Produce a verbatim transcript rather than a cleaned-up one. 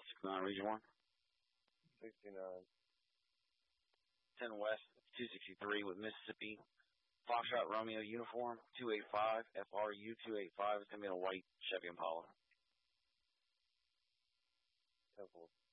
sixty-nine, Region one. sixty-nine. ten West, two sixty-three with Mississippi. Foxtrot Romeo uniform, two eighty-five, F R U two eighty-five. It's going to be in a white Chevy Impala. ten four.